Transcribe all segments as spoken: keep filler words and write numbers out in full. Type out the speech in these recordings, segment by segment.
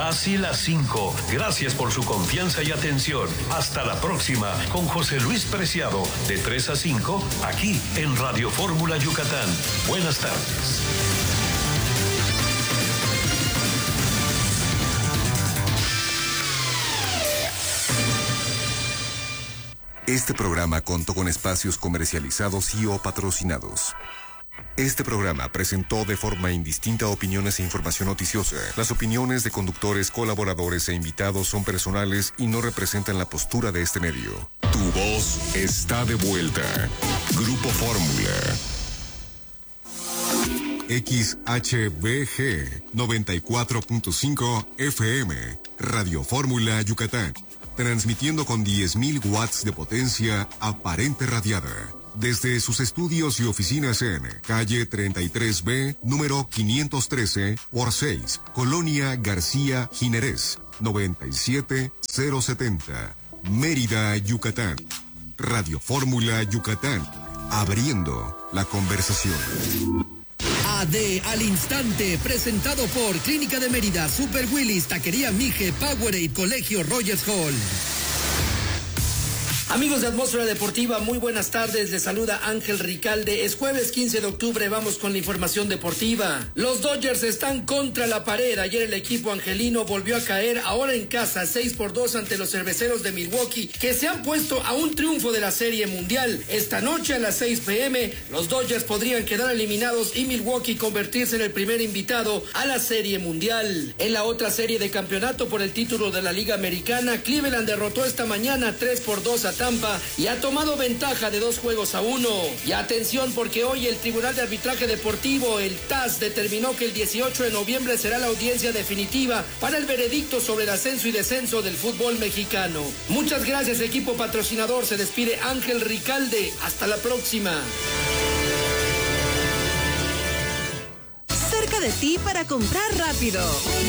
casi las cinco. Gracias por su confianza y atención. Hasta la próxima con José Luis Preciado, de tres a cinco, aquí en Radio Fórmula Yucatán. Buenas tardes. Este programa contó con espacios comercializados y o patrocinados. Este programa presentó de forma indistinta opiniones e información noticiosa. Las opiniones de conductores, colaboradores e invitados son personales y no representan la postura de este medio. Tu voz está de vuelta. Grupo Fórmula. X H B G noventa y cuatro punto cinco F M, Radio Fórmula Yucatán. Transmitiendo con diez mil watts de potencia aparente radiada. Desde sus estudios y oficinas en calle treinta y tres B, número quinientos trece por seis, Colonia García Ginerés, noventa y siete mil setenta, Mérida, Yucatán. Radio Fórmula Yucatán, abriendo la conversación. A D al instante, presentado por Clínica de Mérida, Super Willis, Taquería Mije, Powerade, Colegio Rogers Hall. Amigos de Atmósfera Deportiva, muy buenas tardes, les saluda Ángel Ricalde. Es jueves quince de octubre, vamos con la información deportiva. Los Dodgers están contra la pared. Ayer el equipo angelino volvió a caer, ahora en casa, seis por dos ante los cerveceros de Milwaukee, que se han puesto a un triunfo de la Serie Mundial. Esta noche a las seis pe eme, los Dodgers podrían quedar eliminados y Milwaukee convertirse en el primer invitado a la Serie Mundial. En la otra serie de campeonato por el título de la Liga Americana, Cleveland derrotó esta mañana tres por dos a Tampa y ha tomado ventaja de dos juegos a uno. Y atención, porque hoy el Tribunal de Arbitraje Deportivo, el T A S, determinó que el dieciocho de noviembre será la audiencia definitiva para el veredicto sobre el ascenso y descenso del fútbol mexicano. Muchas gracias, equipo patrocinador. Se despide Ángel Ricalde. Hasta la próxima. Cerca de ti para comprar rápido.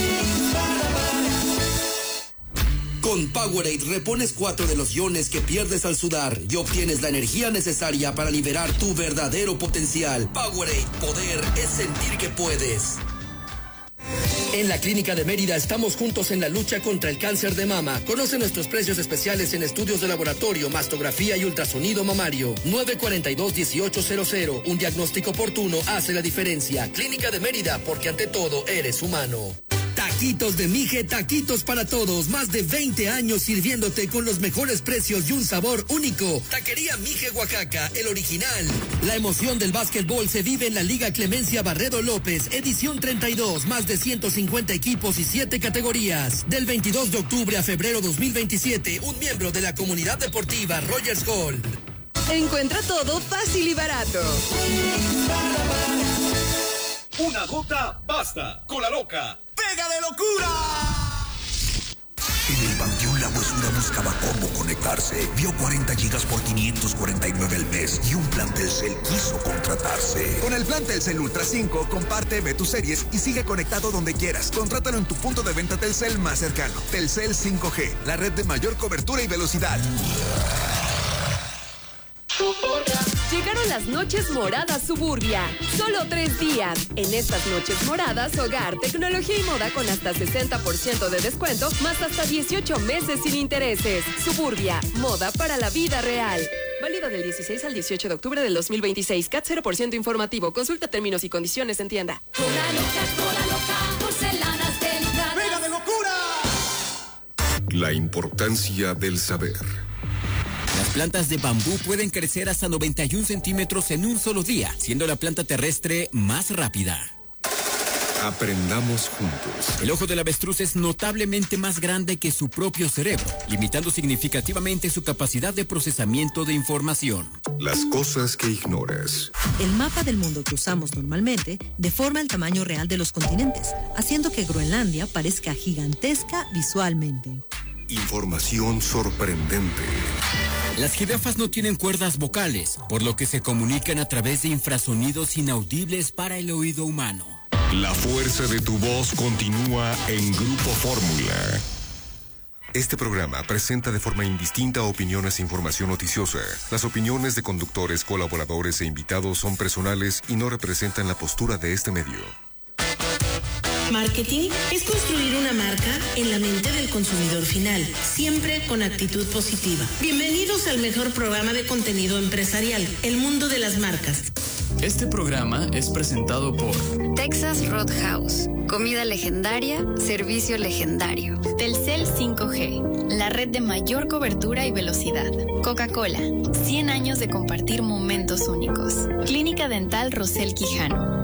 Con Powerade repones cuatro de los iones que pierdes al sudar y obtienes la energía necesaria para liberar tu verdadero potencial. Powerade, poder es sentir que puedes. En la Clínica de Mérida estamos juntos en la lucha contra el cáncer de mama. Conoce nuestros precios especiales en estudios de laboratorio, mastografía y ultrasonido mamario. nueve cuatro dos, uno ocho cero cero. Un diagnóstico oportuno hace la diferencia. Clínica de Mérida, porque ante todo eres humano. Taquitos de Mije, taquitos para todos. Más de veinte años sirviéndote con los mejores precios y un sabor único. Taquería Mije Oaxaca, el original. La emoción del básquetbol se vive en la Liga Clemencia Barredo López, edición treinta y dos. Más de ciento cincuenta equipos y siete categorías. Del veintidós de octubre a febrero dos mil veintisiete, un miembro de la comunidad deportiva Rogers Hall. Encuentra todo fácil y barato. Una gota basta. Cola Loca. ¡Pega de locura! En el Panteón La Huesura buscaba cómo conectarse. Vio cuarenta gigas por quinientos cuarenta y nueve al mes y un plan Telcel quiso contratarse. Con el plan Telcel Ultra cinco, comparte, ve tus series y sigue conectado donde quieras. Contrátalo en tu punto de venta Telcel más cercano. Telcel cinco G, la red de mayor cobertura y velocidad. Llegaron las noches moradas Suburbia. Solo tres días. En estas noches moradas, hogar, tecnología y moda con hasta sesenta por ciento de descuento, más hasta dieciocho meses sin intereses. Suburbia, moda para la vida real. Válido del dieciséis al dieciocho de octubre del dos mil veintiséis. C A T cero por ciento informativo. Consulta términos y condiciones en tienda. Cola Loca, Cola Loca, porcelanas delicadas. ¡Pega de locura! La importancia del saber. Las plantas de bambú pueden crecer hasta noventa y un centímetros en un solo día, siendo la planta terrestre más rápida. Aprendamos juntos. El ojo del avestruz es notablemente más grande que su propio cerebro, limitando significativamente su capacidad de procesamiento de información. Las cosas que ignoras. El mapa del mundo que usamos normalmente deforma el tamaño real de los continentes, haciendo que Groenlandia parezca gigantesca visualmente. Información sorprendente. Las jirafas no tienen cuerdas vocales, por lo que se comunican a través de infrasonidos inaudibles para el oído humano. La fuerza de tu voz continúa en Grupo Fórmula. Este programa presenta de forma indistinta opiniones e información noticiosa. Las opiniones de conductores, colaboradores e invitados son personales y no representan la postura de este medio. Marketing es construir una marca en la mente del consumidor final, siempre con actitud positiva. Bienvenidos al mejor programa de contenido empresarial, El Mundo de las Marcas. Este programa es presentado por Texas Roadhouse, comida legendaria, servicio legendario. Telcel cinco G, la red de mayor cobertura y velocidad. Coca-Cola, cien años de compartir momentos únicos. Clínica Dental Rosel Quijano.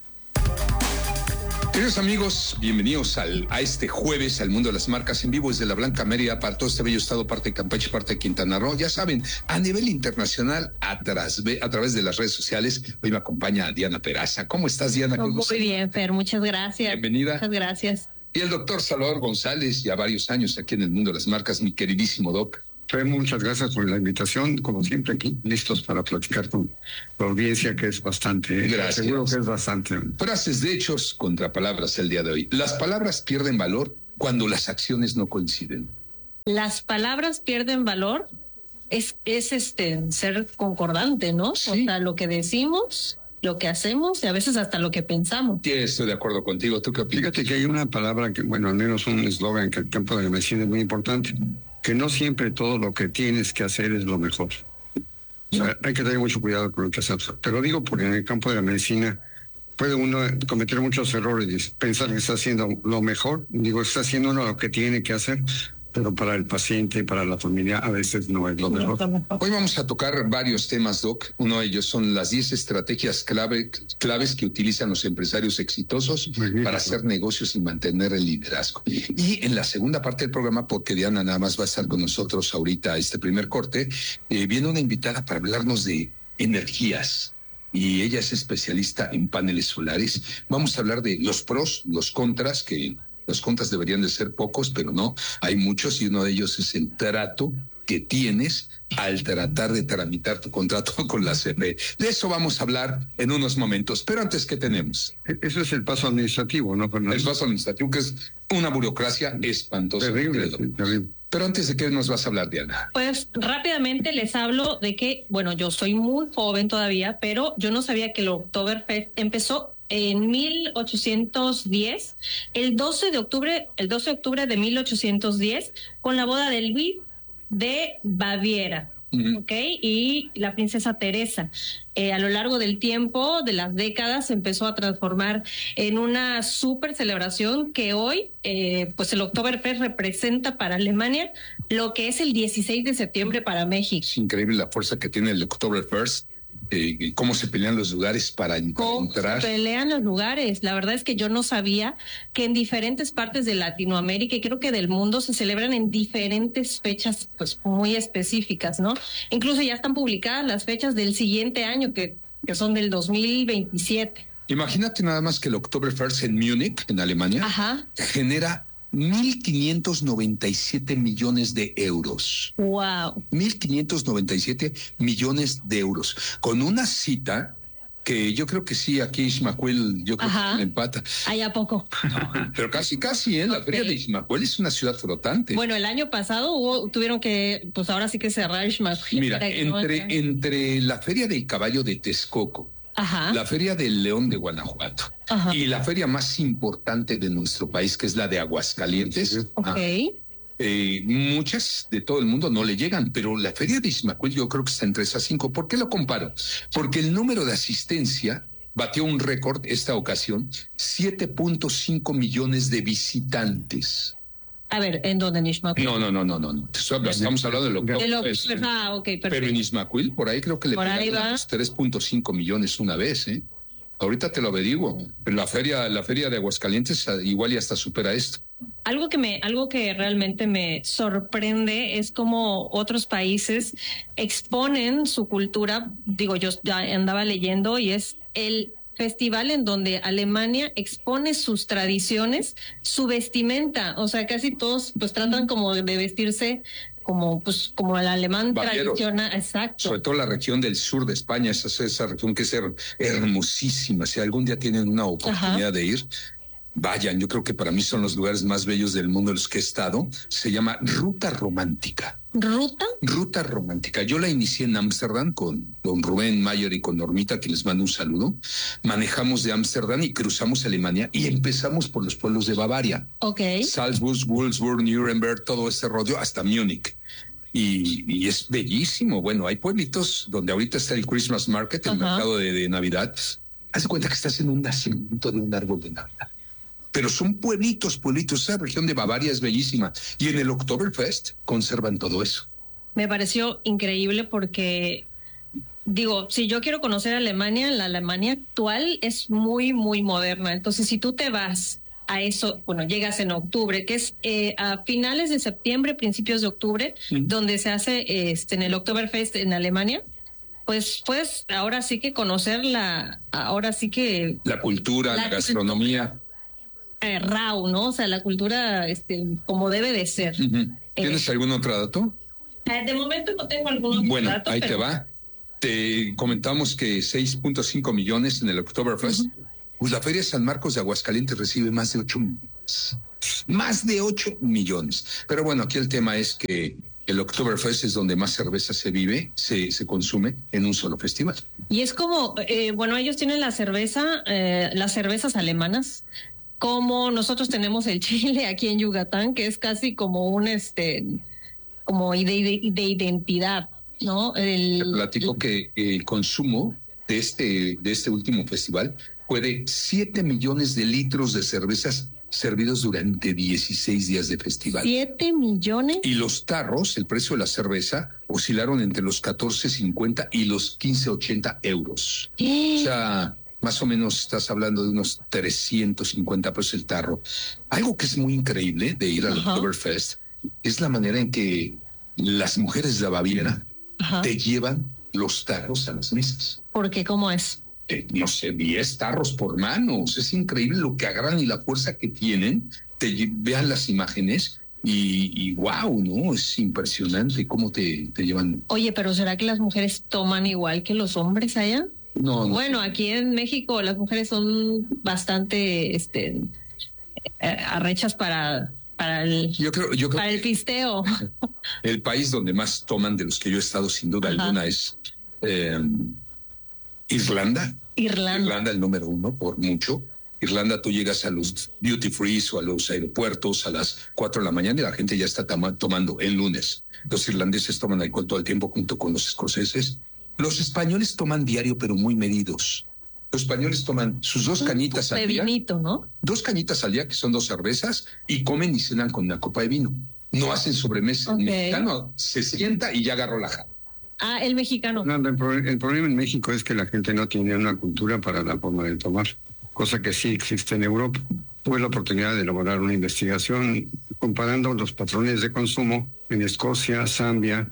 Queridos amigos, bienvenidos al, a este jueves al Mundo de las Marcas en vivo desde la Blanca Mérida para todo este bello estado, parte de Campeche, parte de Quintana Roo. Ya saben, a nivel internacional, a, tras, a través de las redes sociales, hoy me acompaña Diana Peraza. ¿Cómo estás, Diana? Muy bien, Fer, muchas gracias. Bienvenida. Muchas gracias. Y el doctor Salvador González, ya varios años aquí en el Mundo de las Marcas, mi queridísimo doc. Fer, muchas gracias por la invitación, como siempre aquí, listos para platicar con la audiencia, que es bastante. ¿eh? Gracias. Seguro que es bastante. Frases de hechos contra palabras el día de hoy. Las palabras pierden valor cuando las acciones no coinciden. Las palabras pierden valor es, es este ser concordante, ¿no? Sí. O sea, lo que decimos, lo que hacemos y a veces hasta lo que pensamos. Sí, estoy de acuerdo contigo. ¿Tú qué opinas? Fíjate que hay una palabra que, bueno, al menos un eslogan que el campo de la medicina es muy importante, que no siempre todo lo que tienes que hacer es lo mejor. O sea, hay que tener mucho cuidado con lo que haces. Te lo digo porque en el campo de la medicina puede uno cometer muchos errores, pensar que está haciendo lo mejor. Digo, está haciendo uno lo que tiene que hacer, pero para el paciente y para la familia a veces no es lo mejor. Hoy vamos a tocar varios temas, Doc. Uno de ellos son las diez estrategias clave, claves que utilizan los empresarios exitosos para hacer negocios y mantener el liderazgo. Y en la segunda parte del programa, porque Diana nada más va a estar con nosotros ahorita este primer corte, eh, viene una invitada para hablarnos de energías. Y ella es especialista en paneles solares. Vamos a hablar de los pros, los contras, que los contras deberían de ser pocos, pero no, hay muchos, y uno de ellos es el trato que tienes al tratar de tramitar tu contrato con la C F E. De eso vamos a hablar en unos momentos, pero antes, ¿qué tenemos? Eso es el paso administrativo, ¿no? Fernando? El paso administrativo, que es una burocracia espantosa. Terrible, terrible. Pero antes, ¿de qué nos vas a hablar, Diana? Pues rápidamente les hablo de que, bueno, yo soy muy joven todavía, pero yo no sabía que el Oktoberfest empezó en mil ochocientos diez, el doce de octubre, el doce de octubre de mil ochocientos diez, con la boda de Luis de Baviera, uh-huh. ¿ok? Y la princesa Teresa. Eh, a lo largo del tiempo, de las décadas, se empezó a transformar en una súper celebración que hoy, eh, pues el Oktoberfest representa para Alemania lo que es el dieciséis de septiembre para México. Es increíble la fuerza que tiene el Oktoberfest. Eh, cómo se pelean los lugares para entrar. Se pelean los lugares. La verdad es que yo no sabía que en diferentes partes de Latinoamérica y creo que del mundo se celebran en diferentes fechas pues muy específicas, ¿no? Incluso ya están publicadas las fechas del siguiente año que, que son del dos mil veintisiete. Imagínate nada más que el Oktoberfest en Múnich, en Alemania, Ajá. genera mil quinientos noventa y siete millones de euros. Wow. mil quinientos noventa y siete millones de euros. Con una cita que yo creo que sí, aquí Ixmaquil, yo creo Ajá. que empata. ¿Ahí a poco? No, pero casi, casi, ¿eh? La okay. feria de Ixmaquil es una ciudad flotante. Bueno, el año pasado hubo, tuvieron que, pues ahora sí que cerrar Ixmaquil. Mira, entre, no entre la feria del caballo de Texcoco, Ajá. la feria del León de Guanajuato, Ajá. y la feria más importante de nuestro país, que es la de Aguascalientes. Ok. Ah, eh, muchas de todo el mundo no le llegan, pero la feria de Ixmaquil yo creo que está entre esas cinco. ¿Por qué lo comparo? Porque el número de asistencia batió un récord esta ocasión, siete punto cinco millones de visitantes. A ver, ¿en dónde en Ixmaquil? No, no, no, no, no, no. Estamos hablando de lo que... Lo, es, ah, ok, perfecto. Pero en Ixmaquil, por ahí creo que le pegaron tres punto cinco millones una vez, ¿eh? Ahorita te lo averiguo. La feria, la feria de Aguascalientes igual ya hasta supera esto. Algo que me, algo que realmente me sorprende es cómo otros países exponen su cultura. Digo, yo ya andaba leyendo y es el festival en donde Alemania expone sus tradiciones, su vestimenta. O sea, casi todos pues tratan como de vestirse como pues como el alemán tradicional, exacto. Sobre todo la región del sur de España, esa, esa región que es her, hermosísima. Si algún día tienen una oportunidad Ajá. de ir, vayan, yo creo que para mí son los lugares más bellos del mundo en los que he estado. Se llama Ruta Romántica. ¿Ruta? Ruta Romántica. Yo la inicié en Ámsterdam con don Rubén Mayer y con Normita, que les mando un saludo. Manejamos de Ámsterdam y cruzamos Alemania y empezamos por los pueblos de Bavaria. Ok. Salzburg, Wolfsburg, Nuremberg, todo ese rollo, hasta Múnich. Y, y es bellísimo. Bueno, hay pueblitos donde ahorita está el Christmas Market, el Ajá. mercado de, de Navidad. Haz de cuenta que estás en un nacimiento de un árbol de Navidad. Pero son pueblitos, pueblitos. Esa región de Bavaria es bellísima. Y en el Oktoberfest conservan todo eso. Me pareció increíble porque, digo, si yo quiero conocer Alemania, la Alemania actual es muy, muy moderna. Entonces, si tú te vas a eso, bueno, llegas en octubre, que es eh, a finales de septiembre, principios de octubre, mm. donde se hace este, en el Oktoberfest en Alemania, pues puedes ahora sí que conocer la, ahora sí que... La cultura, la, la gastronomía. Cultura. Eh, raw, ¿no? O sea, la cultura este, como debe de ser. Uh-huh. ¿Tienes eh, algún otro dato? Eh, de momento no tengo algún otro bueno, dato. Bueno, ahí pero... te va. Te comentamos que seis punto cinco millones en el Oktoberfest. Uh-huh. Pues la Feria San Marcos de Aguascalientes recibe más de ocho millones. Más de ocho millones. Pero bueno, aquí el tema es que el Oktoberfest es donde más cerveza se vive, se, se consume en un solo festival. Y es como, eh, bueno, ellos tienen la cerveza, eh, las cervezas alemanas, como nosotros tenemos el chile aquí en Yucatán, que es casi como un, este, como de, de, de identidad, ¿no? El, Te platico el, que el consumo de este, de este último festival fue de siete millones de litros de cervezas servidos durante dieciséis días de festival. ¿siete millones? Y los tarros, el precio de la cerveza, oscilaron entre los catorce cincuenta y los quince ochenta euros. ¿Eh? O sea, más o menos estás hablando de unos trescientos cincuenta pesos el tarro. Algo que es muy increíble de ir al Oktoberfest es la manera en que las mujeres de Baviera Ajá. te llevan los tarros a las mesas. ¿Por qué? ¿Cómo es? Eh, no sé, diez tarros por manos. Es increíble lo que agarran y la fuerza que tienen. Te vean las imágenes y, y wow, ¿no? Es impresionante cómo te, te llevan. Oye, pero ¿será que las mujeres toman igual que los hombres allá? No, no. Bueno, aquí en México las mujeres son bastante este, eh, arrechas para, para, el, yo creo, yo creo para el pisteo. El país donde más toman de los que yo he estado sin duda Ajá. alguna es... Eh, Irlanda. Irlanda. Irlanda el número uno por mucho. Irlanda, tú llegas a los duty free o a los aeropuertos a las cuatro de la mañana y la gente ya está tama- tomando el lunes. Los irlandeses toman alcohol todo el tiempo junto con los escoceses. Los españoles toman diario pero muy medidos. Los españoles toman sus dos cañitas al día. Vinito, ¿no? Dos cañitas al día, que son dos cervezas, y comen y cenan con una copa de vino. No hacen sobremesa. Okay. El mexicano se sienta y ya agarró la jarra. Ah, el mexicano. No, el, pro- el problema en México es que la gente no tiene una cultura para la forma de tomar, cosa que sí existe en Europa. Tuve la oportunidad de elaborar una investigación comparando los patrones de consumo en Escocia, Zambia,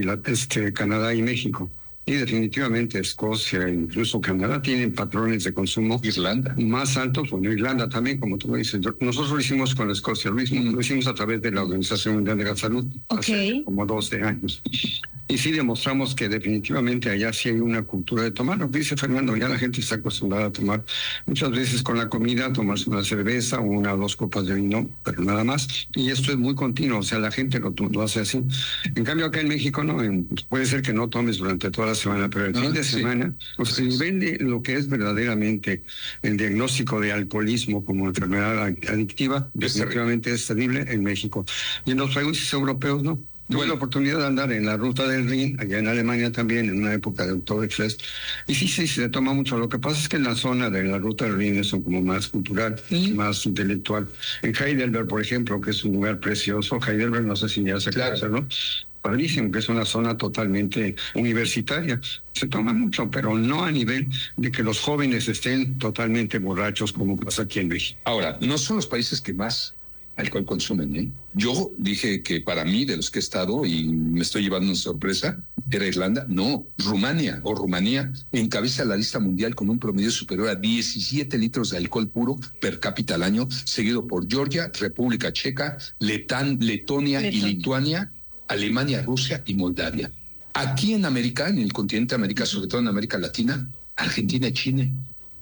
este, Canadá y México. Y definitivamente Escocia e incluso Canadá tienen patrones de consumo Irlanda más altos. Bueno, Irlanda también, como tú lo dices. Nosotros lo hicimos con Escocia, lo hicimos, lo hicimos a través de la Organización Mundial de la Salud okay. hace como doce años. Y sí demostramos que definitivamente allá sí hay una cultura de tomar. Lo que dice Fernando, ya la gente está acostumbrada a tomar muchas veces con la comida, tomarse una cerveza o una o dos copas de vino, pero nada más. Y esto es muy continuo, o sea, la gente lo, lo hace así. En cambio acá en México, no, en, puede ser que no tomes durante toda la semana, pero el no, fin de sí. semana, pues el nivel de lo que es verdaderamente el diagnóstico de alcoholismo como enfermedad adictiva, es definitivamente terrible. Es terrible en México. Y en los países europeos, no. Tuve bueno. la oportunidad de andar en la ruta del Rin, allá en Alemania también, en una época de Oktoberfest. Y sí, sí, se toma mucho. Lo que pasa es que en la zona de la ruta del Rin es como más cultural, ¿sí? más intelectual. En Heidelberg, por ejemplo, que es un lugar precioso, Heidelberg, no sé si ya se claro. conoce, ¿no? Padrísimo, que es una zona totalmente universitaria. Se toma mucho, pero no a nivel de que los jóvenes estén totalmente borrachos como pasa aquí en México. Ahora, no son los países que más alcohol consumen, ¿eh? Yo dije que para mí, de los que he estado, y me estoy llevando una sorpresa, era Irlanda. No, Rumania o Rumanía encabeza la lista mundial con un promedio superior a diecisiete litros de alcohol puro per cápita al año, seguido por Georgia, República Checa, Letán, Letonia Letón. y Lituania, Alemania, Rusia y Moldavia. Aquí en América, en el continente de América, sobre todo en América Latina, Argentina y Chile.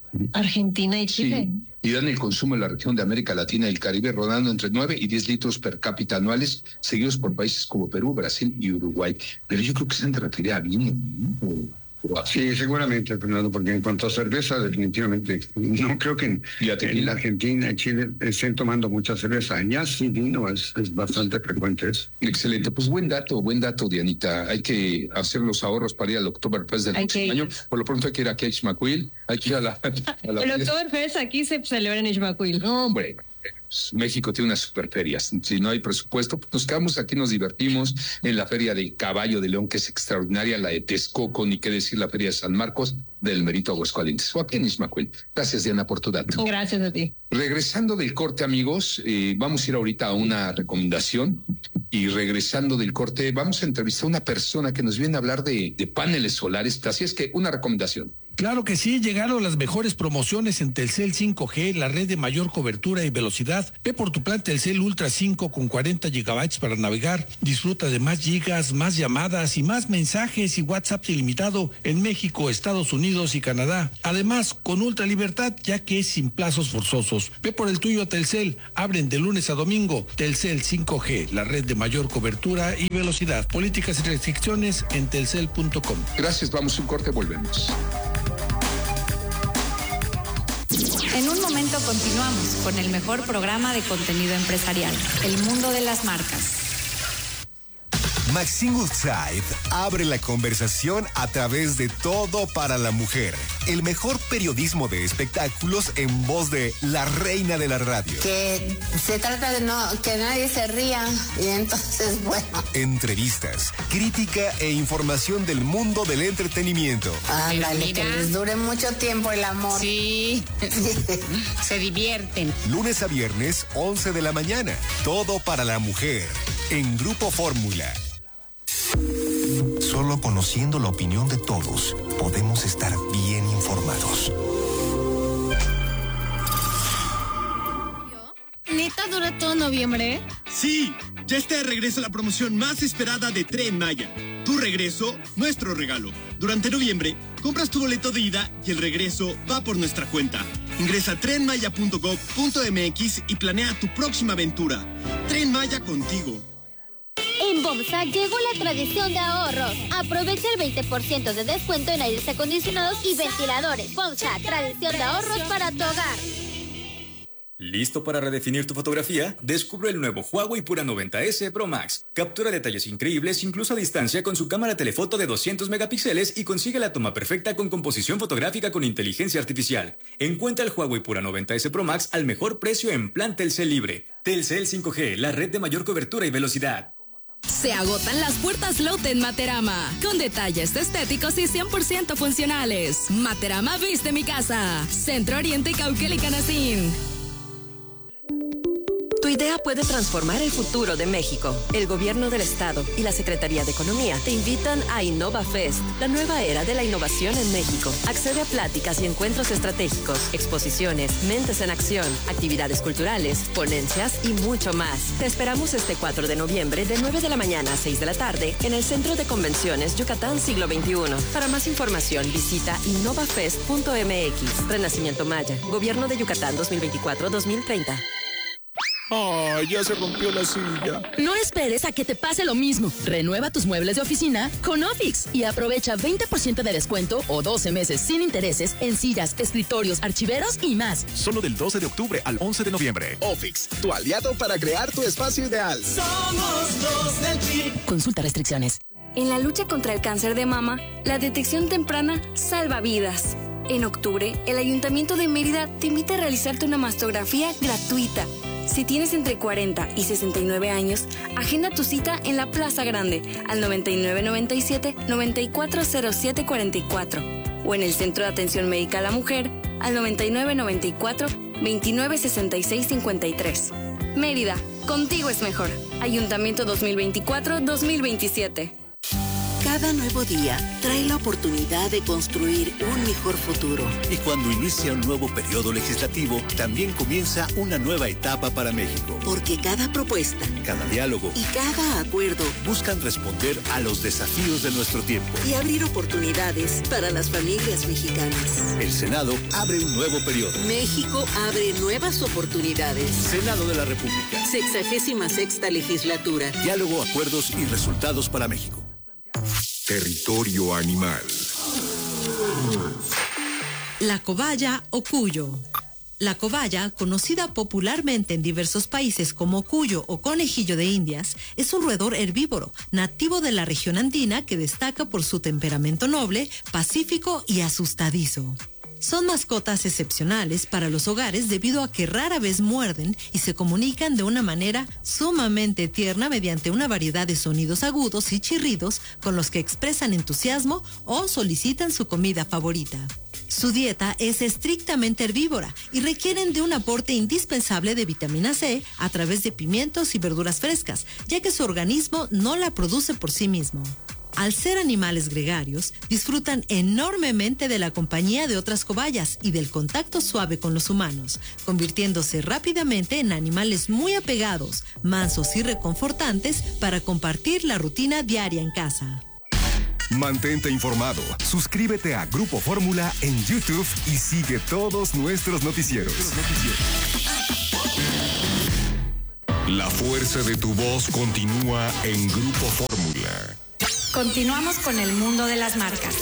Argentina y Chile. Sí. Y dan el consumo en la región de América Latina y el Caribe rodando entre nueve y diez litros per cápita anuales, seguidos por países como Perú, Brasil y Uruguay. Pero yo creo que se trataría a vino, ¿no? Sí, seguramente, Fernando, porque en cuanto a cerveza, definitivamente, no creo que en, en la Argentina y Chile estén tomando mucha cerveza. Ya sí, vino es, es bastante frecuente eso. Excelente, pues buen dato, buen dato, Dianita. Hay que hacer los ahorros para ir al Oktoberfest del próximo año. Por lo pronto hay que ir aquí a Ixmaquil, hay que ir a la... A la el Oktoberfest aquí se celebra en Ixmaquil. No, hombre... México tiene unas superferias. Si no hay presupuesto, pues nos quedamos aquí, nos divertimos en la Feria del Caballo de León, que es extraordinaria, la de Texcoco, ni qué decir, la Feria de San Marcos, del Merito Aguascalientes. O aquí en Ixmaquil. Gracias, Diana, por tu dato. Gracias a ti. Regresando del corte, amigos, eh, vamos a ir ahorita a una recomendación. Y regresando del corte, vamos a entrevistar a una persona que nos viene a hablar de, de paneles solares. Así es que una recomendación. Claro que sí, llegaron las mejores promociones en Telcel cinco G, la red de mayor cobertura y velocidad. Ve por tu plan Telcel Ultra cinco con cuarenta gigabytes para navegar. Disfruta de más gigas, más llamadas y más mensajes y WhatsApp ilimitado en México, Estados Unidos y Canadá. Además, con ultra libertad, ya que es sin plazos forzosos. Ve por el tuyo a Telcel. Abren de lunes a domingo. Telcel cinco G, la red de mayor cobertura y velocidad. Políticas y restricciones en telcel punto com. Gracias, vamos a un corte, volvemos. En un momento continuamos con el mejor programa de contenido empresarial, El Mundo de las Marcas. Maxine Woodside abre la conversación a través de Todo para la Mujer. El mejor periodismo de espectáculos en voz de la reina de la radio. Que se trata de no que nadie se ría y entonces, bueno. Entrevistas, crítica e información del mundo del entretenimiento. Ándale, que les dure mucho tiempo el amor. Sí, se divierten. Lunes a viernes, once de la mañana. Todo para la Mujer, en Grupo Fórmula. Solo conociendo la opinión de todos, podemos estar bien informados. ¿Neta dura todo noviembre? Sí, ya está de regreso la promoción más esperada de Tren Maya. Tu regreso, nuestro regalo. Durante noviembre, compras tu boleto de ida y el regreso va por nuestra cuenta. Ingresa a tren maya punto gov punto m x y planea tu próxima aventura. Tren Maya contigo. En BOMSA llegó la tradición de ahorros. Aprovecha el veinte por ciento de descuento en aires acondicionados y ventiladores. BOMSA, tradición de ahorros para tu hogar. ¿Listo para redefinir tu fotografía? Descubre el nuevo Huawei Pura noventa ese Pro Max. Captura detalles increíbles incluso a distancia con su cámara telefoto de doscientos megapíxeles y consigue la toma perfecta con composición fotográfica con inteligencia artificial. Encuentra el Huawei Pura noventa ese Pro Max al mejor precio en plan Telcel Libre. Telcel cinco G, la red de mayor cobertura y velocidad. Se agotan las puertas Lotte en Materama, con detalles estéticos y cien por ciento funcionales. Materama viste mi casa. Centro Oriente Cauquel y Canacín. Tu idea puede transformar el futuro de México. El Gobierno del Estado y la Secretaría de Economía te invitan a InnovaFest, la nueva era de la innovación en México. Accede a pláticas y encuentros estratégicos, exposiciones, mentes en acción, actividades culturales, ponencias y mucho más. Te esperamos este cuatro de noviembre de nueve de la mañana a seis de la tarde en el Centro de Convenciones Yucatán Siglo veintiuno. Para más información visita innovafest punto m x. Renacimiento Maya, Gobierno de Yucatán dos mil veinticuatro a dos mil treinta. ¡Ay, ya se rompió la silla! No esperes a que te pase lo mismo. Renueva tus muebles de oficina con Ofix y aprovecha veinte por ciento de descuento o doce meses sin intereses en sillas, escritorios, archiveros y más. Solo del doce de octubre al once de noviembre. Ofix, tu aliado para crear tu espacio ideal. Somos los del chip. Consulta restricciones. En la lucha contra el cáncer de mama, la detección temprana salva vidas. En octubre, el Ayuntamiento de Mérida te invita a realizarte una mastografía gratuita. Si tienes entre cuarenta y sesenta y nueve años, agenda tu cita en la Plaza Grande al noventa y nueve noventa y siete noventa y cuatro cero siete cuarenta y cuatro o en el Centro de Atención Médica a la Mujer al noventa y nueve noventa y cuatro veintinueve sesenta y seis cincuenta y tres. Mérida, contigo es mejor. Ayuntamiento dos mil veinticuatro dos mil veintisiete. Cada nuevo día trae la oportunidad de construir un mejor futuro. Y cuando inicia un nuevo periodo legislativo, también comienza una nueva etapa para México. Porque cada propuesta, cada diálogo y cada acuerdo buscan responder a los desafíos de nuestro tiempo y abrir oportunidades para las familias mexicanas. El Senado abre un nuevo periodo. México abre nuevas oportunidades. Senado de la República. Sexagésima sexta legislatura. Diálogo, acuerdos y resultados para México. Territorio animal. La cobaya o cuyo. La cobaya, conocida popularmente en diversos países como cuyo o conejillo de Indias, es un roedor herbívoro, nativo de la región andina que destaca por su temperamento noble, pacífico y asustadizo. Son mascotas excepcionales para los hogares debido a que rara vez muerden y se comunican de una manera sumamente tierna mediante una variedad de sonidos agudos y chirridos con los que expresan entusiasmo o solicitan su comida favorita. Su dieta es estrictamente herbívora y requieren de un aporte indispensable de vitamina C a través de pimientos y verduras frescas, ya que su organismo no la produce por sí mismo. Al ser animales gregarios, disfrutan enormemente de la compañía de otras cobayas y del contacto suave con los humanos, convirtiéndose rápidamente en animales muy apegados, mansos y reconfortantes para compartir la rutina diaria en casa. Mantente informado, suscríbete a Grupo Fórmula en YouTube y sigue todos nuestros noticieros. La fuerza de tu voz continúa en Grupo Fórmula. Continuamos con el mundo de las marcas.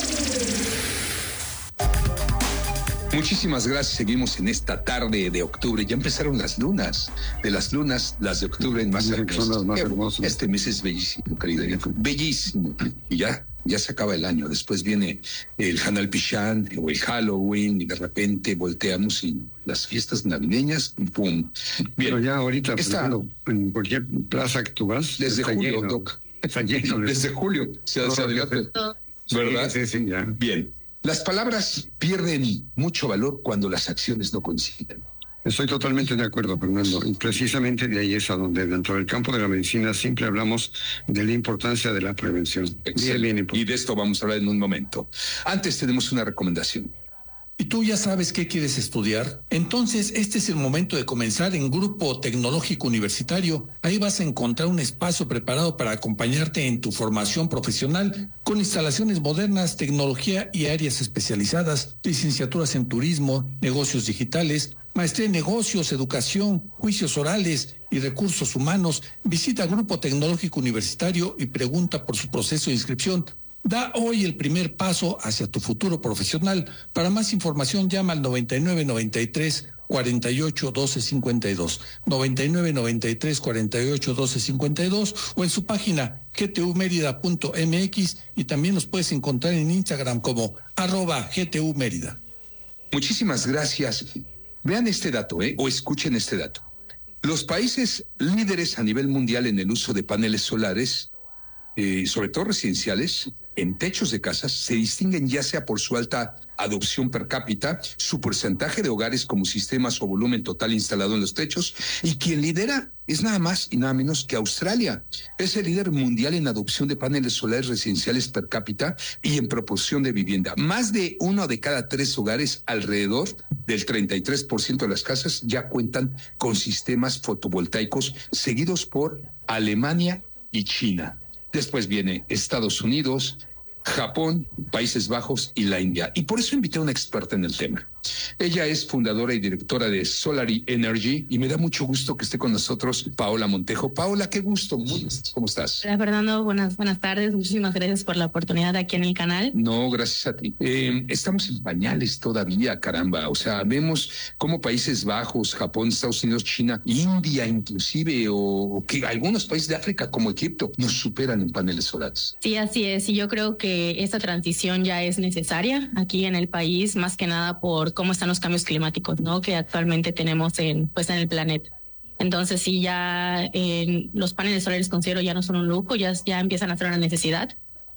Muchísimas gracias. Seguimos en esta tarde de octubre. Ya empezaron las lunas. De las lunas, las de octubre en más hermosas. Son las más hermosas. Este mes es bellísimo, querido. Bellísimo. Y ya, ya se acaba el año. Después viene el Hanal Pishan o el Halloween y de repente volteamos y las fiestas navideñas y ¡pum! Bien. Pero ya ahorita, Está, ejemplo, en cualquier plaza que tú vas, desde julio, lleno. Doc. Está lleno. Desde julio se, no, se adelanta. ¿Verdad? Sí, sí, sí, ya. Bien. Las palabras pierden mucho valor cuando las acciones no coinciden. Estoy totalmente de acuerdo, Fernando. Y precisamente de ahí es a donde dentro del campo de la medicina siempre hablamos de la importancia de la prevención. Bien, bien y de esto vamos a hablar en un momento. Antes tenemos una recomendación. ¿Y tú ya sabes qué quieres estudiar? Entonces, este es el momento de comenzar en Grupo Tecnológico Universitario. Ahí vas a encontrar un espacio preparado para acompañarte en tu formación profesional con instalaciones modernas, tecnología y áreas especializadas, licenciaturas en turismo, negocios digitales, maestría en negocios, educación, juicios orales y recursos humanos. Visita Grupo Tecnológico Universitario y pregunta por su proceso de inscripción. Da hoy el primer paso hacia tu futuro profesional. Para más información llama al noventa y nueve noventa y tres cuarenta y ocho doce cincuenta y dos, noventa y nueve noventa y tres cuarenta y ocho doce cincuenta y dos o en su página g t u mérida punto m x y también nos puedes encontrar en Instagram como arroba g t u mérida. Muchísimas gracias. Vean este dato, ¿eh? O escuchen este dato. Los países líderes a nivel mundial en el uso de paneles solares, eh, sobre todo residenciales, en techos de casas, se distinguen ya sea por su alta adopción per cápita, su porcentaje de hogares como sistemas o volumen total instalado en los techos, y quien lidera es nada más y nada menos que Australia. Es el líder mundial en adopción de paneles solares residenciales per cápita y en proporción de vivienda. Más de uno de cada tres hogares, alrededor del treinta y tres por ciento de las casas, ya cuentan con sistemas fotovoltaicos, seguidos por Alemania y China. Después viene Estados Unidos, Japón, Países Bajos y la India. Y por eso invité a una experta en el tema. Ella es fundadora y directora de Solary Energy y me da mucho gusto que esté con nosotros Paola Montejo. Paola, qué gusto. Muy, ¿cómo estás? Hola, Fernando. Buenas, buenas tardes. Muchísimas gracias por la oportunidad aquí en el canal. No, gracias a ti. Eh, estamos en pañales todavía, caramba. O sea, vemos cómo Países Bajos, Japón, Estados Unidos, China, India inclusive, o que algunos países de África como Egipto nos superan en paneles solares. Sí, así es. Y yo creo que esta transición ya es necesaria aquí en el país, más que nada por cómo están los cambios climáticos, ¿no? Que actualmente tenemos en, pues, en el planeta. Entonces, sí, ya eh, los paneles solares considero ya no son un lujo, ya, ya empiezan a ser una necesidad.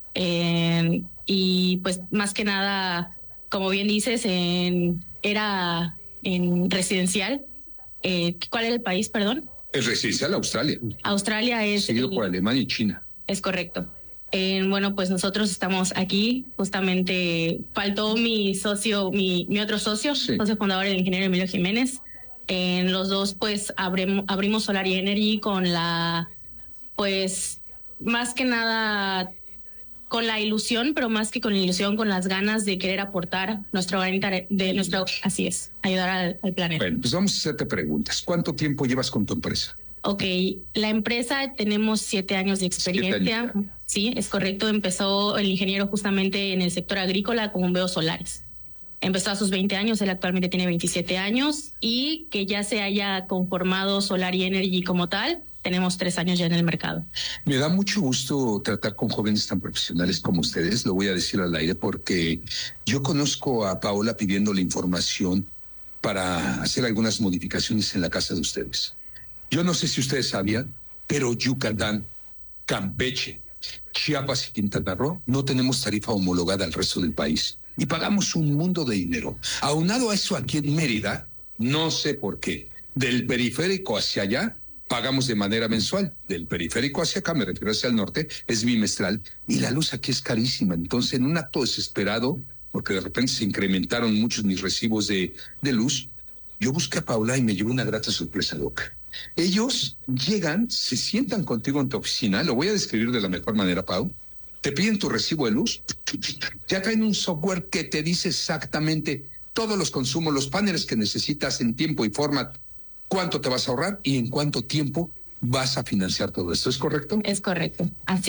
Eh, y pues más que nada, como bien dices, en, era en residencial. Eh, ¿Cuál era el país, perdón? Es residencial Australia. Australia es... Seguido el, por Alemania y China. Es correcto. Eh, bueno, pues nosotros estamos aquí, justamente faltó mi socio, mi, mi otro socio, sí. socio fundador, el ingeniero Emilio Jiménez. En los dos, pues, abrimos, abrimos Solari Energy con la, pues, más que nada con la ilusión, pero más que con la ilusión, con las ganas de querer aportar nuestro granito de nuestro, así es, ayudar al, al planeta. Bueno, pues vamos a hacerte preguntas. ¿Cuánto tiempo llevas con tu empresa? Ok, la empresa tenemos siete años de experiencia. Años. Sí, es correcto. Empezó el ingeniero justamente en el sector agrícola con bombeos solares. Empezó a sus veinte años, él actualmente tiene veintisiete años, y que ya se haya conformado Solari Energy como tal, tenemos tres años ya en el mercado. Me da mucho gusto tratar con jóvenes tan profesionales como ustedes, lo voy a decir al aire, porque yo conozco a Paola pidiéndole información para hacer algunas modificaciones en la casa de ustedes. Yo no sé si ustedes sabían, pero Yucatán, Campeche, Chiapas y Quintana Roo no tenemos tarifa homologada al resto del país y pagamos un mundo de dinero. Aunado a eso, aquí en Mérida, no sé por qué, del periférico hacia allá pagamos de manera mensual, del periférico hacia acá, me refiero hacia el norte, es bimestral, y la luz aquí es carísima. Entonces, en un acto desesperado, porque de repente se incrementaron muchos mis recibos de, de luz, yo busqué a Paula y me llevé una grata sorpresa, Doc. Ellos llegan, se sientan contigo en tu oficina, lo voy a describir de la mejor manera, Pau, te piden tu recibo de luz, ya traen un software que te dice exactamente todos los consumos, los paneles que necesitas en tiempo y forma, cuánto te vas a ahorrar y en cuánto tiempo vas a financiar todo esto. ¿Es correcto? Es correcto. Así